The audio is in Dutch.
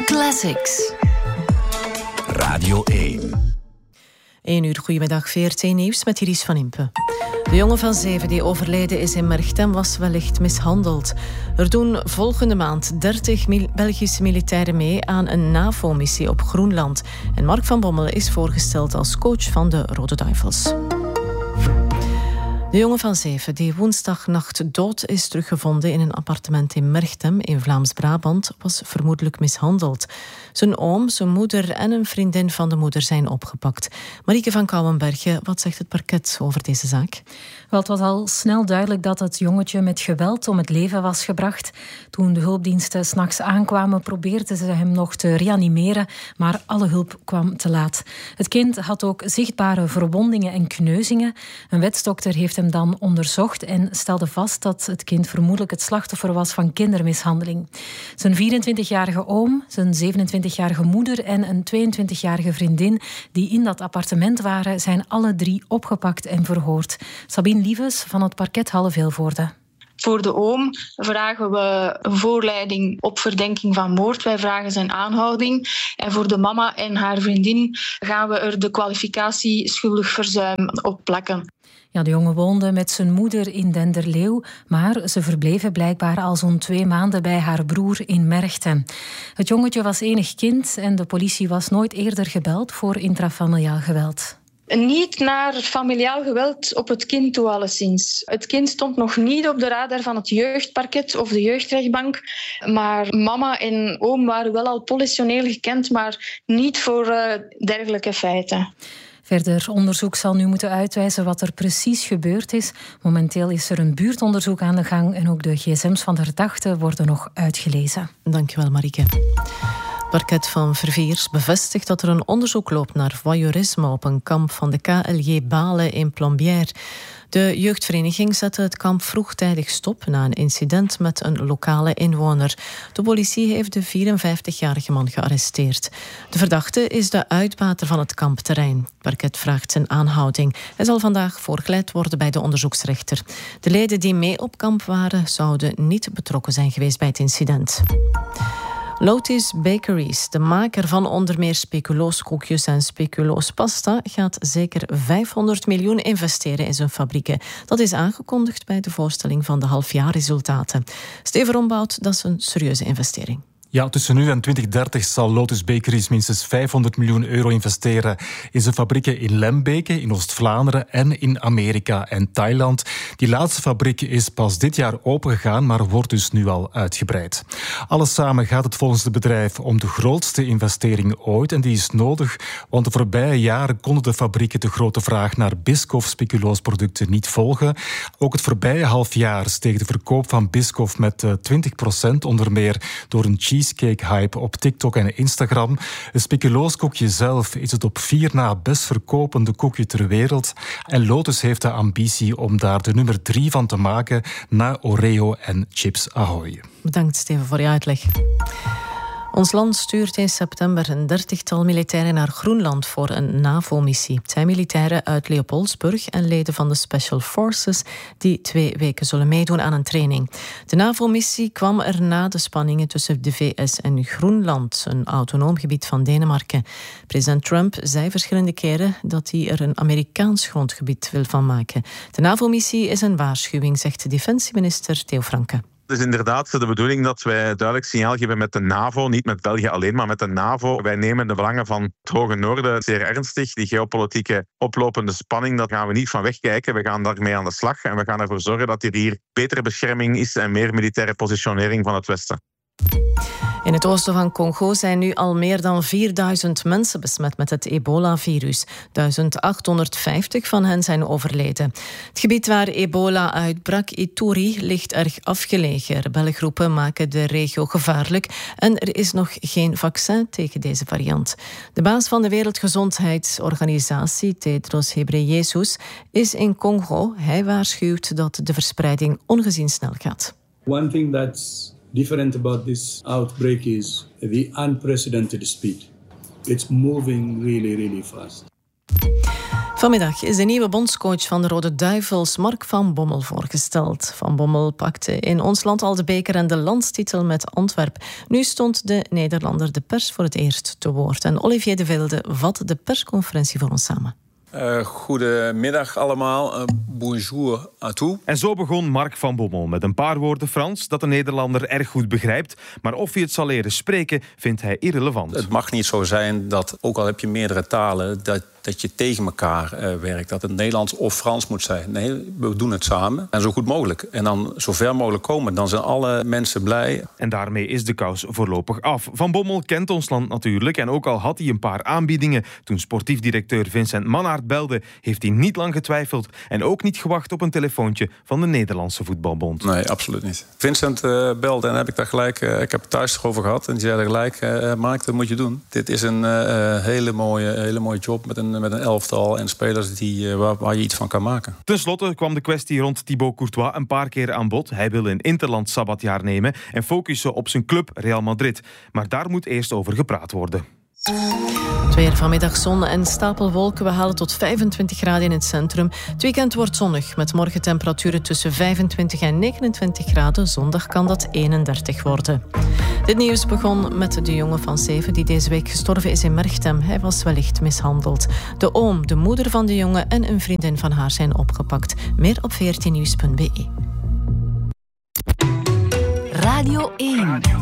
Classics. Radio 1. 1 uur, goedemiddag, VRT Nieuws met Iris van Impe. De jongen van 7 die overleden is in Merchtem was wellicht mishandeld. Er doen volgende maand 30 Belgische militairen mee aan een NAVO-missie op Groenland. En Mark van Bommel is voorgesteld als coach van de Rode Duivels. De jongen van 7, die woensdagnacht dood is teruggevonden in een appartement in Merchtem in Vlaams-Brabant, was vermoedelijk mishandeld. Zijn oom, zijn moeder en een vriendin van de moeder zijn opgepakt. Marieke van Kouwenbergen, wat zegt het parket over deze zaak? Wel, het was al snel duidelijk dat het jongetje met geweld om het leven was gebracht. Toen de hulpdiensten 's nachts aankwamen, probeerden ze hem nog te reanimeren, maar alle hulp kwam te laat. Het kind had ook zichtbare verwondingen en kneuzingen. Een wetsdokter heeft hem dan onderzocht en stelde vast dat het kind vermoedelijk het slachtoffer was van kindermishandeling. Zijn 24-jarige oom, zijn 27-jarige moeder en een 22-jarige vriendin die in dat appartement waren, zijn alle 3 opgepakt en verhoord. Sabine Lieves van het parket Halle-Vilvoorde. Voor de oom vragen we een voorleiding op verdenking van moord. Wij vragen zijn aanhouding. En voor de mama en haar vriendin gaan we er de kwalificatie schuldig verzuim op plakken. Ja, de jongen woonde met zijn moeder in Denderleeuw, maar ze verbleven blijkbaar al zo'n 2 maanden bij haar broer in Merchtem. Het jongetje was enig kind en de politie was nooit eerder gebeld voor intrafamiliaal geweld. Niet naar familiaal geweld op het kind toe alleszins. Het kind stond nog niet op de radar van het jeugdparket of de jeugdrechtbank. Maar mama en oom waren wel al politioneel gekend, maar niet voor dergelijke feiten. Verder onderzoek zal nu moeten uitwijzen wat er precies gebeurd is. Momenteel is er een buurtonderzoek aan de gang en ook de gsm's van de verdachte worden nog uitgelezen. Dankjewel, Marieke. Het parket van Verviers bevestigt dat er een onderzoek loopt naar voyeurisme op een kamp van de KLJ Balen in Plombières. De jeugdvereniging zette het kamp vroegtijdig stop na een incident met een lokale inwoner. De politie heeft de 54-jarige man gearresteerd. De verdachte is de uitbater van het kampterrein. Het parket vraagt zijn aanhouding. Hij zal vandaag voorgeleid worden bij de onderzoeksrechter. De leden die mee op kamp waren zouden niet betrokken zijn geweest bij het incident. Lotus Bakeries, de maker van onder meer speculoos koekjes en speculoos pasta, gaat zeker 500 miljoen investeren in zijn fabrieken. Dat is aangekondigd bij de voorstelling van de halfjaarresultaten. Steven Rombout, dat is een serieuze investering. Ja, tussen nu en 2030 zal Lotus Bakeries minstens 500 miljoen euro investeren in zijn fabrieken in Lembeke, in Oost-Vlaanderen en in Amerika en Thailand. Die laatste fabriek is pas dit jaar opengegaan, maar wordt dus nu al uitgebreid. Alles samen gaat het volgens het bedrijf om de grootste investering ooit en die is nodig, want de voorbije jaren konden de fabrieken de grote vraag naar Biscoff speculoosproducten niet volgen. Ook het voorbije halfjaar steeg de verkoop van Biscoff met 20%, onder meer door een cheesecake-hype op TikTok en Instagram. Het speculooskoekje zelf is het op 4 na best verkopende koekje ter wereld. En Lotus heeft de ambitie om daar de nummer 3 van te maken na Oreo en Chips Ahoy. Bedankt, Steven, voor je uitleg. Ons land stuurt in september een 30-tal militairen naar Groenland voor een NAVO-missie. Het zijn militairen uit Leopoldsburg en leden van de Special Forces die 2 weken zullen meedoen aan een training. De NAVO-missie kwam er na de spanningen tussen de VS en Groenland, een autonoom gebied van Denemarken. President Trump zei verschillende keren dat hij er een Amerikaans grondgebied wil van maken. De NAVO-missie is een waarschuwing, zegt defensieminister Theo Franke. Het is inderdaad de bedoeling dat wij duidelijk signaal geven met de NAVO, niet met België alleen, maar met de NAVO. Wij nemen de belangen van het Hoge Noorden zeer ernstig. Die geopolitieke oplopende spanning, dat gaan we niet van wegkijken. We gaan daarmee aan de slag en we gaan ervoor zorgen dat er hier betere bescherming is en meer militaire positionering van het Westen. In het oosten van Congo zijn nu al meer dan 4000 mensen besmet met het ebola-virus. 1850 van hen zijn overleden. Het gebied waar ebola uitbrak, Ituri, ligt erg afgelegen. Rebellengroepen maken de regio gevaarlijk en er is nog geen vaccin tegen deze variant. De baas van de Wereldgezondheidsorganisatie, Tedros Ghebreyesus, is in Congo. Hij waarschuwt dat de verspreiding ongezien snel gaat. One thing that's different about this outbreak is the unprecedented speed. It's moving really, really fast. Vanmiddag is de nieuwe bondscoach van de Rode Duivels, Mark van Bommel, voorgesteld. Van Bommel pakte in ons land al de beker en de landstitel met Antwerpen. Nu stond de Nederlander de pers voor het eerst te woord. En Olivier de Wilde vat de persconferentie voor ons samen. Goedemiddag allemaal. Bonjour à tous. En zo begon Mark van Bommel met een paar woorden Frans dat de Nederlander erg goed begrijpt. Maar of hij het zal leren spreken, vindt hij irrelevant. Het mag niet zo zijn dat, ook al heb je meerdere talen, dat je tegen elkaar werkt. Dat het Nederlands of Frans moet zijn. Nee, we doen het samen en zo goed mogelijk. En dan zo ver mogelijk komen. Dan zijn alle mensen blij. En daarmee is de kous voorlopig af. Van Bommel kent ons land natuurlijk. En ook al had hij een paar aanbiedingen, toen sportief directeur Vincent Mannaert belde, heeft hij niet lang getwijfeld en ook niet gewacht op een telefoontje van de Nederlandse Voetbalbond. Nee, absoluut niet. Vincent belde en heb ik daar gelijk, ik heb het thuis erover gehad en die zei er gelijk, Mark, dat moet je doen. Dit is een hele mooie job met een elftal en spelers waar je iets van kan maken. Ten slotte kwam de kwestie rond Thibaut Courtois een paar keer aan bod. Hij wil een interland sabbatjaar nemen en focussen op zijn club Real Madrid. Maar daar moet eerst over gepraat worden. Het weer vanmiddag zon en stapelwolken. We halen tot 25 graden in het centrum. Het weekend wordt zonnig, met morgen temperaturen tussen 25 en 29 graden. Zondag kan dat 31 worden. Dit nieuws begon met de jongen van 7 die deze week gestorven is in Merchtem. Hij was wellicht mishandeld. De oom, de moeder van de jongen en een vriendin van haar zijn opgepakt. Meer op 14nieuws.be. Radio 1.